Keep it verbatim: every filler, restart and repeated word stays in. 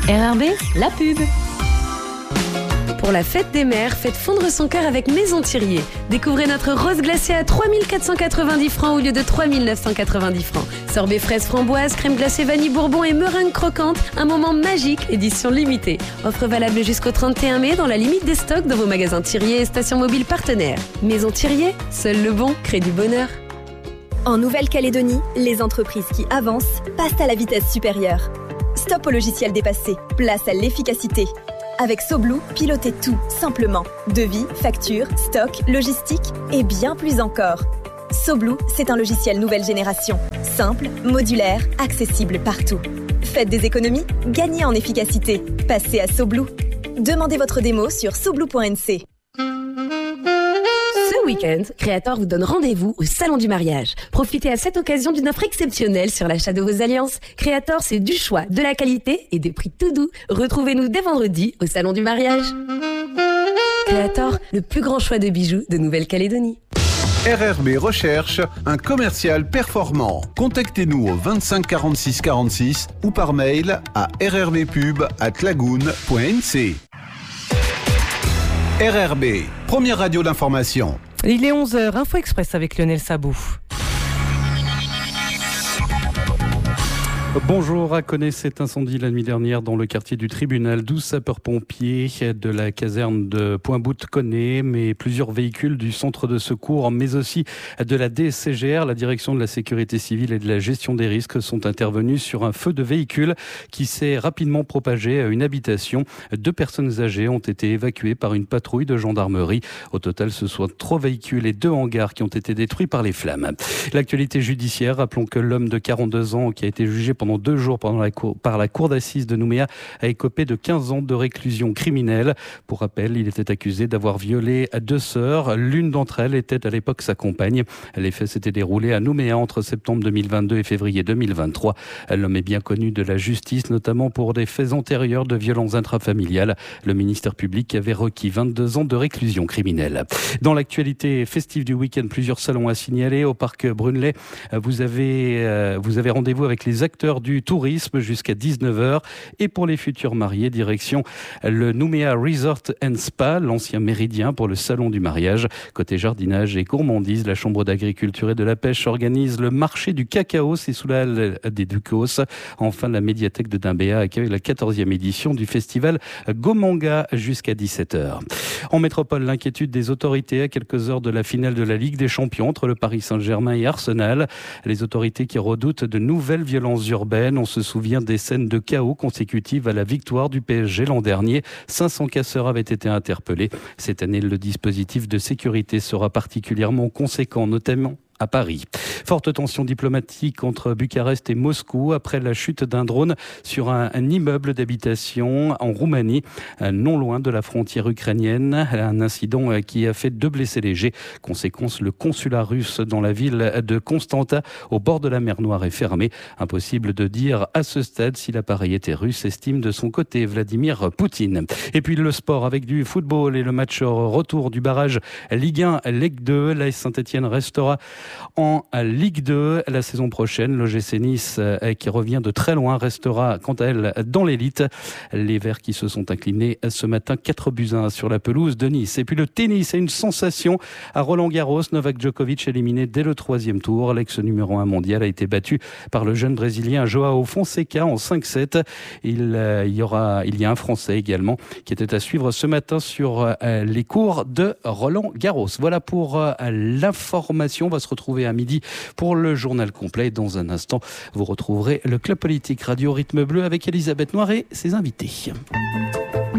R R B, la pub. Pour la fête des mères, faites fondre son cœur avec Maison Thirier. Découvrez notre rose glacée à trois mille quatre cent quatre-vingt-dix francs au lieu de trois mille neuf cent quatre-vingt-dix francs. Sorbet fraise framboise, crème glacée vanille bourbon et meringue croquante. Un moment magique, édition limitée. Offre valable jusqu'au trente et un mai dans la limite des stocks dans vos magasins Thirier et stations mobiles partenaires. Maison Thirier, seul le bon crée du bonheur. En Nouvelle-Calédonie, les entreprises qui avancent passent à la vitesse supérieure. Stop au logiciel dépassé, place à l'efficacité. Avec SoBlue, pilotez tout, simplement. Devis, factures, stock, logistique et bien plus encore. SoBlue, c'est un logiciel nouvelle génération. Simple, modulaire, accessible partout. Faites des économies, gagnez en efficacité. Passez à SoBlue. Demandez votre démo sur soblue point n c. Ce week-end, Créator vous donne rendez-vous au Salon du Mariage. Profitez à cette occasion d'une offre exceptionnelle sur l'achat de vos alliances. Créator, c'est du choix, de la qualité et des prix tout doux. Retrouvez-nous dès vendredi au Salon du Mariage. Créator, le plus grand choix de bijoux de Nouvelle-Calédonie. R R B recherche un commercial performant. Contactez-nous au vingt-cinq quarante-six quarante-six ou par mail à r r b pub arobase lagoon point n c. R R B, première radio d'information. Il est onze heures, Info Express avec Lionel Sabou. Bonjour, à Connaît cet incendie la nuit dernière dans le quartier du Tribunal. douze sapeurs-pompiers de la caserne de Pointe-Bout-Connaît, mais plusieurs véhicules du centre de secours, mais aussi de la D S C G R, la direction de la sécurité civile et de la gestion des risques, sont intervenus sur un feu de véhicule qui s'est rapidement propagé à une habitation. Deux personnes âgées ont été évacuées par une patrouille de gendarmerie. Au total, ce sont trois véhicules et deux hangars qui ont été détruits par les flammes. L'actualité judiciaire, rappelons que l'homme de quarante-deux ans qui a été jugé pendant Pendant deux jours pendant la cour, par la cour d'assises de Nouméa a écopé de quinze ans de réclusion criminelle. Pour rappel, il était accusé d'avoir violé deux sœurs. L'une d'entre elles était à l'époque sa compagne. Les faits s'étaient déroulés à Nouméa entre septembre deux mille vingt-deux et février deux mille vingt-trois. L'homme est bien connu de la justice, notamment pour des faits antérieurs de violences intrafamiliales. Le ministère public avait requis vingt-deux ans de réclusion criminelle. Dans l'actualité festive du week-end, plusieurs salons à signaler. Au parc Brunelay, vous avez, euh, vous avez rendez-vous avec les acteurs du tourisme jusqu'à dix-neuf heures. Et pour les futurs mariés, direction le Nouméa Resort and Spa, l'ancien méridien pour le salon du mariage. Côté jardinage et gourmandise, la Chambre d'agriculture et de la pêche organise le marché du cacao, c'est sous la halle des Ducos. Enfin, la médiathèque de Dimbéa accueille la quatorzième édition du festival Gomanga jusqu'à dix-sept heures. En métropole, l'inquiétude des autorités à quelques heures de la finale de la Ligue des Champions entre le Paris Saint-Germain et Arsenal. Les autorités qui redoutent de nouvelles violences urbaines. On se souvient des scènes de chaos consécutives à la victoire du P S G l'an dernier. cinq cents casseurs avaient été interpellés. Cette année, le dispositif de sécurité sera particulièrement conséquent, notamment à Paris. Forte tension diplomatique entre Bucarest et Moscou après la chute d'un drone sur un, un immeuble d'habitation en Roumanie, non loin de la frontière ukrainienne. Un incident qui a fait deux blessés légers. Conséquence, le consulat russe dans la ville de Constanta, au bord de la mer Noire, est fermé. Impossible de dire à ce stade si l'appareil était russe, estime de son côté Vladimir Poutine. Et puis le sport avec du football et le match retour du barrage Ligue un, Ligue deux. L'A S Saint-Etienne restera en Ligue deux la saison prochaine. L'O G C Nice, qui revient de très loin, restera quant à elle dans l'élite. Les Verts qui se sont inclinés ce matin quatre buts à un sur la pelouse de Nice. Et puis le tennis, c'est une sensation à Roland-Garros. Novak Djokovic éliminé dès le troisième tour. L'ex numéro un mondial a été battu par le jeune Brésilien Joao Fonseca en cinq sept. Il, euh, il, y aura, il y a un Français également qui était à suivre ce matin sur euh, les cours de Roland-Garros. Voilà pour euh, l'information. On va se retrouver à midi pour le journal complet. Dans un instant, vous retrouverez le Club Politique Radio Rythme Bleu avec Elisabeth Noir et ses invités.